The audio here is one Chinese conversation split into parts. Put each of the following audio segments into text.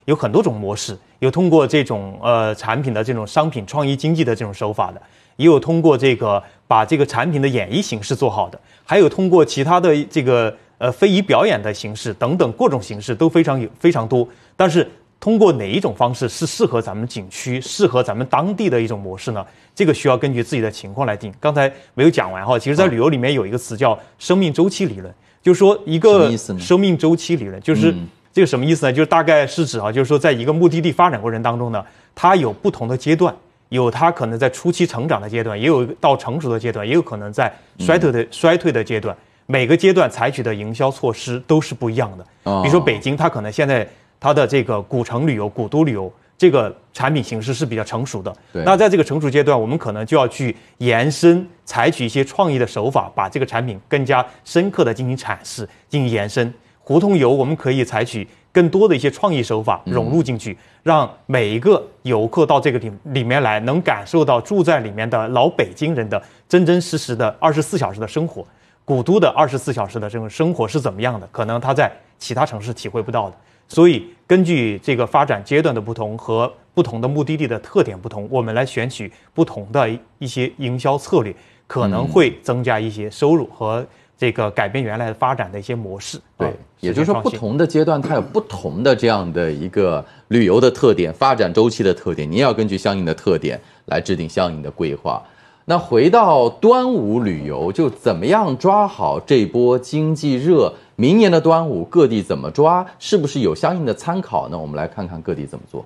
有很多种模式，有通过这种产品的这种商品创意经济的这种手法的，也有通过这个把这个产品的演绎形式做好的，还有通过其他的这个非遗表演的形式等等各种形式都非常多。但是通过哪一种方式是适合咱们景区、适合咱们当地的一种模式呢？这个需要根据自己的情况来定。刚才没有讲完哈，其实在旅游里面有一个词叫生命周期理论，就是说一个生命周期理论，就是这个什么意思呢？就是大概是指就是说在一个目的地发展过程当中呢，它有不同的阶段，有它可能在初期成长的阶段，也有到成熟的阶段，也有可能在衰退的阶段。每个阶段采取的营销措施都是不一样的。比如说北京，它可能现在它的这个古城旅游、古都旅游这个产品形式是比较成熟的。那在这个成熟阶段，我们可能就要去延伸，采取一些创意的手法，把这个产品更加深刻的进行阐释、进行延伸。胡同游我们可以采取更多的一些创意手法融入进去，让每一个游客到这个里面来，能感受到住在里面的老北京人的真真实实的24小时的生活。古都的24小时的这种生活是怎么样的？可能他在其他城市体会不到的。所以根据这个发展阶段的不同和不同的目的地的特点不同，我们来选取不同的一些营销策略，可能会增加一些收入和这个改变原来的发展的一些模式。 对，也就是说不同的阶段它有不同的这样的一个旅游的特点、发展周期的特点，你也要根据相应的特点来制定相应的规划。那回到端午旅游，就怎么样抓好这波经济热？明年的端午各地怎么抓？是不是有相应的参考呢？我们来看看各地怎么做。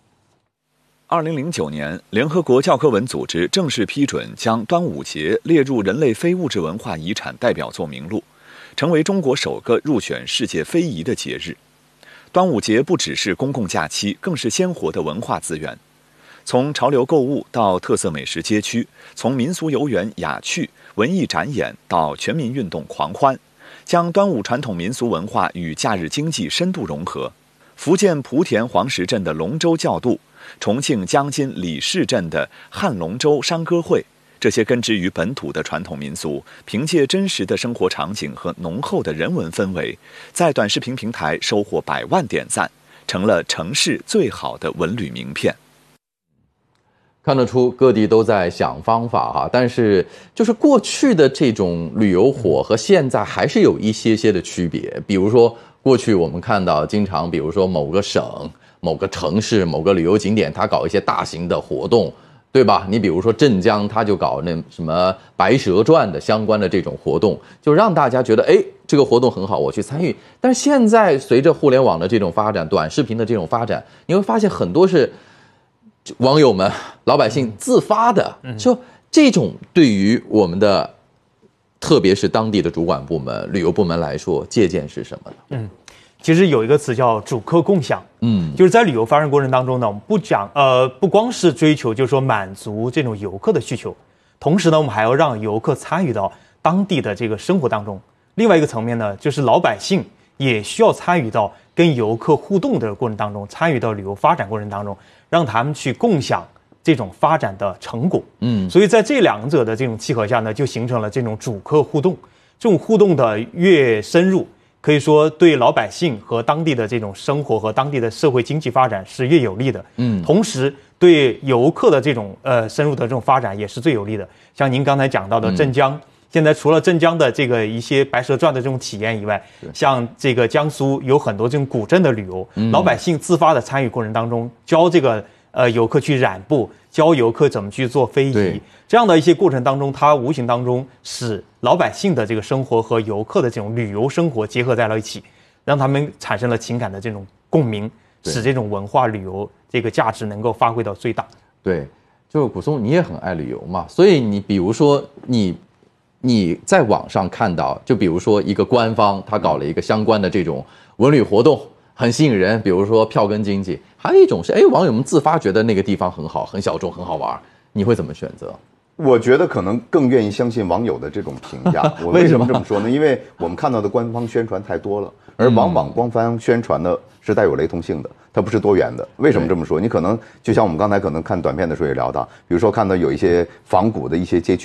2009年，联合国教科文组织正式批准将端午节列入人类非物质文化遗产代表作名录，成为中国首个入选世界非遗的节日。端午节不只是公共假期，更是鲜活的文化资源。从潮流购物到特色美食街区，从民俗游园雅趣、文艺展演到全民运动狂欢，将端午传统民俗文化与假日经济深度融合。福建莆田黄石镇的龙舟较渡，重庆江津李氏镇的汉龙舟山歌会，这些根植于本土的传统民俗，凭借真实的生活场景和浓厚的人文氛围，在短视频平台收获100万点赞，成了城市最好的文旅名片。 看得出各地都在想方法哈，但是就是过去的这种旅游火和现在还是有一些的区别。比如说过去我们看到经常，比如说某个省、某个城市、某个旅游景点，它搞一些大型的活动，对吧？你比如说镇江，它就搞那什么《白蛇传》的相关的这种活动，就让大家觉得，哎，这个活动很好，我去参与。但是现在随着互联网的这种发展，短视频的这种发展，你会发现很多是网友们、老百姓自发的，就这种对于我们的，特别是当地的主管部门、旅游部门来说，借鉴是什么呢？ 其实有一个词叫主客共享，就是在旅游发展过程当中呢，我们不光是追求就是说满足这种游客的需求，同时呢，我们还要让游客参与到当地的这个生活当中。另外一个层面呢，就是老百姓也需要参与到跟游客互动的过程当中，参与到旅游发展过程当中，让他们去共享这种发展的成果。所以在这两者的这种契合下呢，就形成了这种主客互动。这种互动的越深入，可以说对老百姓和当地的这种生活和当地的社会经济发展是越有利的。同时对游客的这种深入的这种发展也是最有利的。像您刚才讲到的镇江，现在除了镇江的这个一些白蛇传的这种体验以外，像这个江苏有很多这种古镇的旅游，老百姓自发的参与过程当中，教这个游客去染布，教游客怎么去做非遗，这样的一些过程当中，它无形当中使老百姓的这个生活和游客的这种旅游生活结合在了一起，让他们产生了情感的这种共鸣，使这种文化旅游这个价值能够发挥到最大。 对，就古松你也很爱旅游嘛，所以你比如说你在网上看到，就比如说一个官方他搞了一个相关的这种文旅活动，很吸引人，比如说票根经济。还有一种是，网友们自发觉得那个地方很好，很小众，很好玩，你会怎么选择？ 我觉得可能更愿意相信网友的这种评价。我为什么这么说呢？因为我们看到的官方宣传太多了，而往往官方宣传的是带有雷同性的，它不是多元的。为什么这么说？你可能就像我们刚才可能看短片的时候也聊到，比如说看到有一些仿古的一些街区，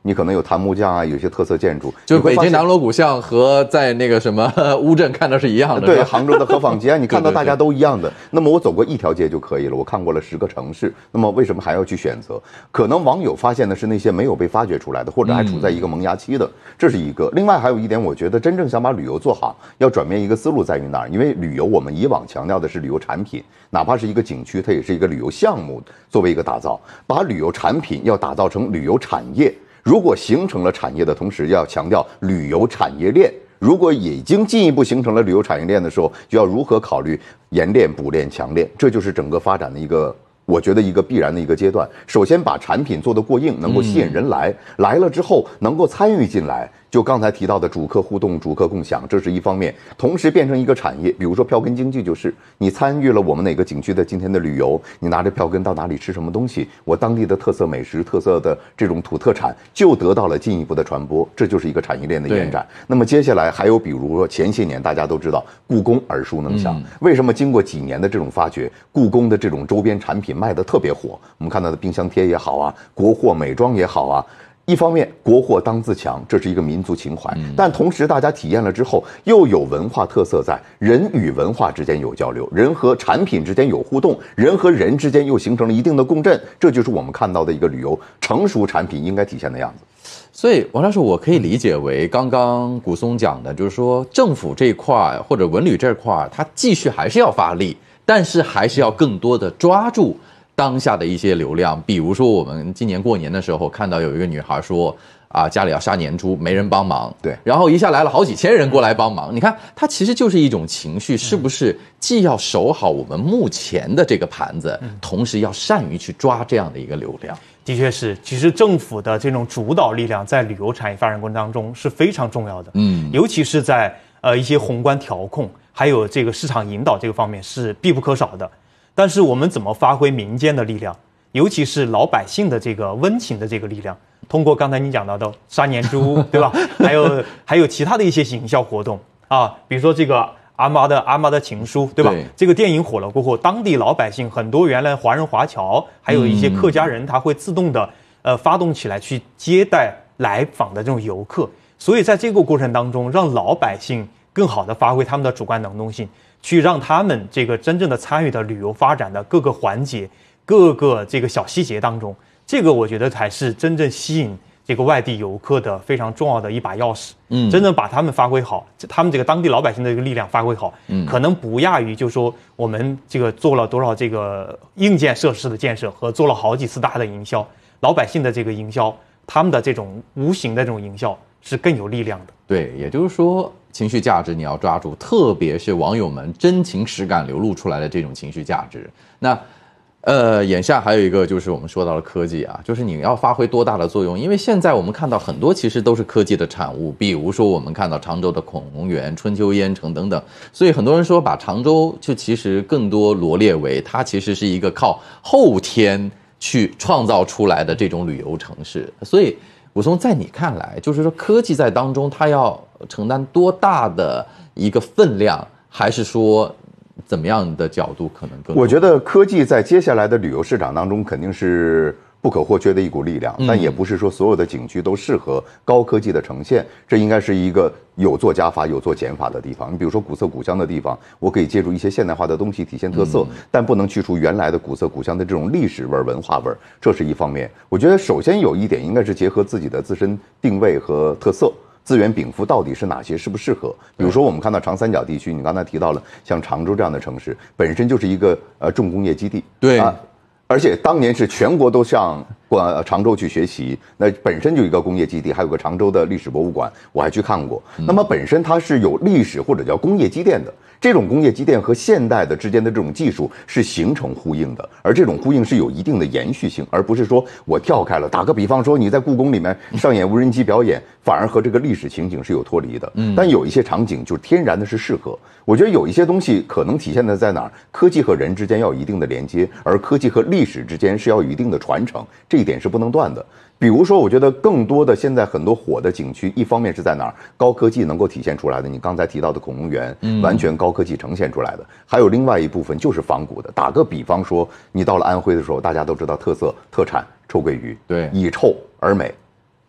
你可能有檀木匠啊，有些特色建筑， 就北京南锣鼓巷和在那个什么乌镇看到是一样的。 对，杭州的河坊街啊，你看到大家都一样的。那么我走过一条街就可以了，我看过了10个城市，那么为什么还要去选择？可能网友发现的是那些没有被发掘出来的，或者还处在一个萌芽期的，这是一个。另外还有一点，我觉得真正想把旅游做好，要转变一个思路在于哪儿？因为旅游我们以往强调的是旅游产品，哪怕是一个景区，它也是一个旅游项目作为一个打造，把旅游产品要打造成旅游产业。如果形成了产业的同时，要强调旅游产业链。如果已经进一步形成了旅游产业链的时候，就要如何考虑延链、补链、强链，这就是整个发展的一个，我觉得一个必然的一个阶段。首先把产品做得过硬，能够吸引人来，来了之后能够参与进来。就刚才提到的主客互动、主客共享，这是一方面，同时变成一个产业。比如说票根经济，就是你参与了我们哪个景区的今天的旅游，你拿着票根到哪里吃什么东西，我当地的特色美食、特色的这种土特产就得到了进一步的传播，这就是一个产业链的延展。那么接下来还有比如说前些年大家都知道故宫耳熟能详，为什么经过几年的这种发掘，故宫的这种周边产品卖得特别火？我们看到的冰箱贴也好啊，国货美妆也好啊。一方面国货当自强，这是一个民族情怀，但同时大家体验了之后又有文化特色在，人与文化之间有交流，人和产品之间有互动，人和人之间又形成了一定的共振，这就是我们看到的一个旅游成熟产品应该体现的样子。 所以王教授，我可以理解为刚刚古松讲的，就是说政府这一块或者文旅这块，它继续还是要发力，但是还是要更多的抓住当下的一些流量。比如说我们今年过年的时候看到有一个女孩说啊，家里要杀年猪，没人帮忙， 对， 然后一下来了好几千人过来帮忙。你看它其实就是一种情绪，是不是既要守好我们目前的这个盘子，同时要善于去抓这样的一个流量？ 的确是，其实政府的这种主导力量在旅游产业发展过程当中是非常重要的，尤其是在一些宏观调控还有这个市场引导这个方面是必不可少的。但是我们怎么发挥民间的力量，尤其是老百姓的这个温情的这个力量，通过刚才你讲到的杀年猪，对吧？还有其他的一些营销活动啊，比如说这个阿妈的情书，对吧？ 对， 这个电影火了过后，当地老百姓很多原来华人华侨，还有一些客家人，他会自动的发动起来去接待来访的这种游客，所以在这个过程当中，让老百姓更好的发挥他们的主观能动性。去让他们这个真正的参与到旅游发展的各个环节、各个这个小细节当中，这个我觉得才是真正吸引这个外地游客的非常重要的一把钥匙。真正把他们发挥好，他们这个当地老百姓的这个力量发挥好，可能不亚于就是说我们这个做了多少这个硬件设施的建设和做了好几次大的营销，老百姓的这个营销，他们的这种无形的这种营销是更有力量的。 对，也就是说情绪价值你要抓住，特别是网友们真情实感流露出来的这种情绪价值。那眼下还有一个就是我们说到了科技啊，就是你要发挥多大的作用？因为现在我们看到很多其实都是科技的产物，比如说我们看到常州的恐龙园、春秋烟城等等，所以很多人说把常州就其实更多罗列为它其实是一个靠后天去创造出来的这种旅游城市。所以武松，在你看来，就是说科技在当中它要承担多大的一个分量，还是说怎么样的角度可能更多？ 我觉得科技在接下来的旅游市场当中肯定是不可或缺的一股力量，但也不是说所有的景区都适合高科技的呈现，这应该是一个有做加法有做减法的地方。你比如说古色古香的地方，我可以借助一些现代化的东西体现特色，但不能去除原来的古色古香的这种历史味、文化味，这是一方面。我觉得首先有一点应该是结合自己的自身定位和特色，资源禀赋到底是哪些，适不适合？比如说我们看到长三角地区，你刚才提到了像常州这样的城市，本身就是一个重工业基地， 对啊，而且当年是全国都向常州去学习，那本身就一个工业基地，还有个常州的历史博物馆，我还去看过。那么本身它是有历史或者叫工业积淀的，这种工业积淀和现代的之间的这种技术是形成呼应的，而这种呼应是有一定的延续性，而不是说我跳开了。打个比方说，你在故宫里面上演无人机表演，反而和这个历史情景是有脱离的。但有一些场景就是天然的是适合。我觉得有一些东西可能体现的在哪儿？科技和人之间要有一定的连接，而科技和历史之间是要有一定的传承，这一点是不能断的。比如说，我觉得更多的现在很多火的景区，一方面是在哪儿高科技能够体现出来的，你刚才提到的恐龙园，完全高科技呈现出来的；还有另外一部分就是仿古的。打个比方说，你到了安徽的时候，大家都知道特色特产臭鳜鱼， 对， 以臭而美。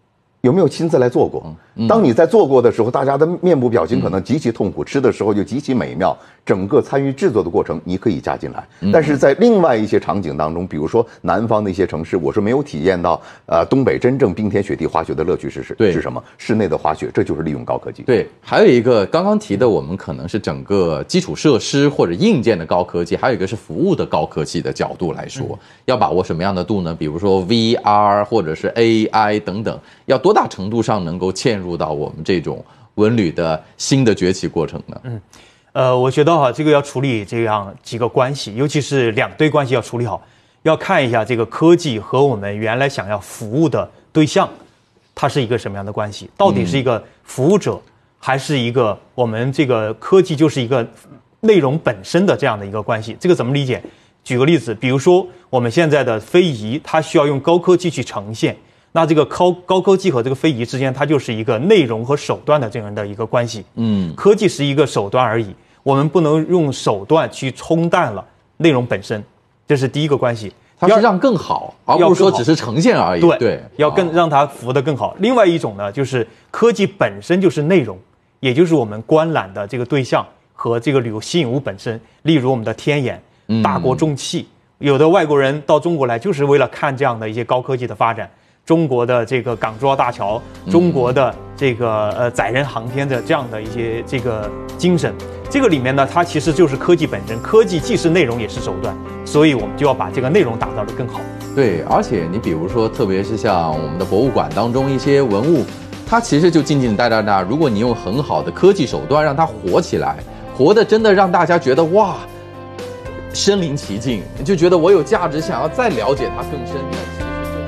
有没有亲自来做过？当你在做过的时候，大家的面部表情可能极其痛苦，吃的时候就极其美妙，整个参与制作的过程你可以加进来。但是在另外一些场景当中，比如说南方的一些城市，我是没有体验到东北真正冰天雪地滑雪的乐趣是什么？室内的滑雪，这就是利用高科技。 对，还有一个刚刚提的，我们可能是整个基础设施或者硬件的高科技，还有一个是服务的高科技的角度来说，要把握什么样的度呢？比如说 VR 或者是 AI 等等，要多大程度上能够嵌入到我们这种文旅的新的崛起过程呢？ 我觉得这个要处理这样几个关系，尤其是两对关系要处理好，要看一下这个科技和我们原来想要服务的对象，它是一个什么样的关系？到底是一个服务者，还是一个我们这个科技就是一个内容本身的这样的一个关系？这个怎么理解？举个例子，比如说我们现在的非遗，它需要用高科技去呈现。那这个高科技和这个非遗之间，它就是一个内容和手段的这样的一个关系。科技是一个手段而已，我们不能用手段去冲淡了内容本身，这是第一个关系。 它是让更好，而不是说只是呈现而已。 对，要让它服务得更好。另外一种呢，就是科技本身就是内容，也就是我们观览的这个对象和这个旅游吸引物本身。例如我们的天眼、大国重器，有的外国人到中国来就是为了看这样的一些高科技的发展。中国的这个港珠澳大桥，中国的这个载人航天的这样的一些这个精神，这个里面呢，它其实就是科技本身。科技既是内容也是手段，所以我们就要把这个内容打造得更好。 对，而且你比如说，特别是像我们的博物馆当中一些文物，它其实就静静待在那。如果你用很好的科技手段让它活起来，活的真的让大家觉得哇，身临其境，就觉得我有价值，想要再了解它更深。